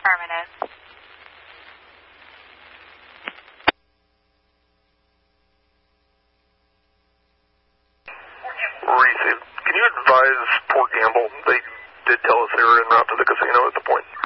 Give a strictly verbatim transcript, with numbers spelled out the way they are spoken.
Terminus. Receive. Can you advise Port Gamble? They did tell us they were en route to the casino at the point.